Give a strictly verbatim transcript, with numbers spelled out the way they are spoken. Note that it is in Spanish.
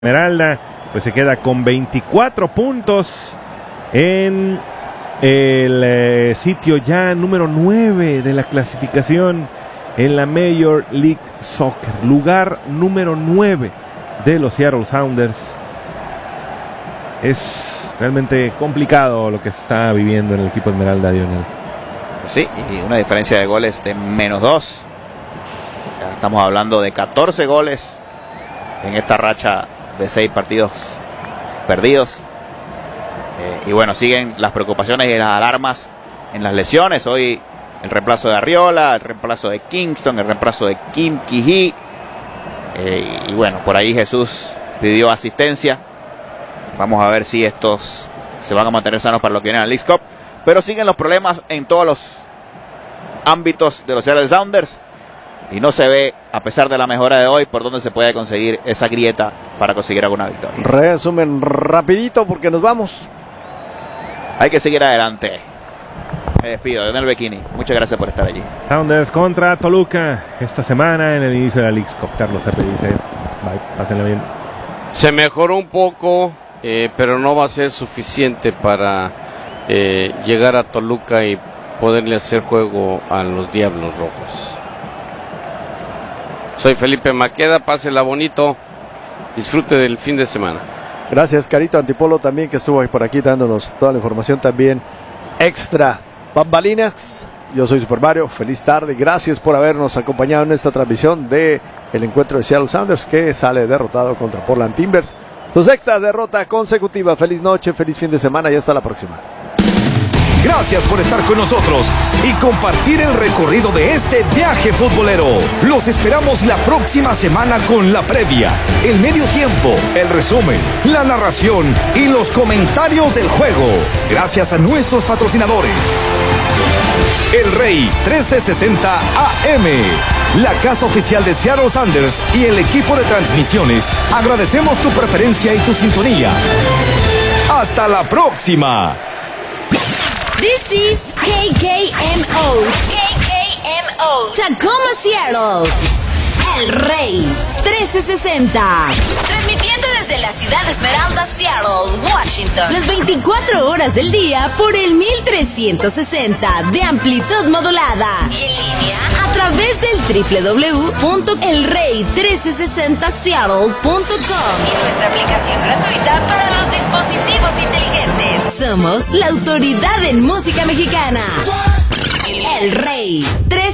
Esmeralda pues se queda con veinticuatro puntos en el eh, sitio ya número nueve de la clasificación en la Major League Soccer, lugar número nueve de los Seattle Sounders. Es realmente complicado lo que se está viviendo en el equipo Esmeralda, Lionel. Sí, y una diferencia de goles de menos dos. Ya estamos hablando de catorce goles en esta racha de seis partidos perdidos. Eh, y bueno, siguen las preocupaciones y las alarmas en las lesiones. Hoy el reemplazo de Arriola, el reemplazo de Kingston, el reemplazo de Kim Ki-hee. Eh, y bueno, por ahí Jesús pidió asistencia. Vamos a ver si estos se van a mantener sanos para lo que viene en la Leagues Cup. Pero siguen los problemas en todos los ámbitos de los Seattle Sounders. Y no se ve, a pesar de la mejora de hoy, por dónde se puede conseguir esa grieta para conseguir alguna victoria. Resumen rapidito porque nos vamos. Hay que seguir adelante. Me despido, Leonel Becchini. Muchas gracias por estar allí. Sounders contra Toluca esta semana en el inicio de la Leagues Cup. Carlos Tepe dice, bye, pásenlo bien. Se mejoró un poco, eh, pero no va a ser suficiente para eh, llegar a Toluca y poderle hacer juego a los Diablos Rojos. Soy Felipe Maqueda, pásela bonito, disfrute del fin de semana. Gracias, Carito Antipolo también, que estuvo ahí por aquí dándonos toda la información también extra bambalinas. Yo soy Super Mario, feliz tarde, gracias por habernos acompañado en esta transmisión de el encuentro de Seattle Sounders, que sale derrotado contra Portland Timbers. Su sexta derrota consecutiva. Feliz noche, feliz fin de semana y hasta la próxima. Gracias por estar con nosotros y compartir el recorrido de este viaje futbolero. Los esperamos la próxima semana con la previa, el medio tiempo, el resumen, la narración y los comentarios del juego. Gracias a nuestros patrocinadores. El Rey trece sesenta A M, la casa oficial de Seattle Sounders y el equipo de transmisiones. Agradecemos tu preferencia y tu sintonía. Hasta la próxima. This is K K M O. K K M O. Tacoma, Seattle. El Rey trece sesenta. Transmitiendo desde la ciudad de Esmeralda, Seattle, Washington. Las veinticuatro horas del día por el mil trescientos sesenta de amplitud modulada. Y en línea a través del doble u doble u doble u punto el rey trece sesenta seattle punto com y nuestra aplicación gratuita para los dispositivos inteligentes. Somos la autoridad en música mexicana. El Rey trece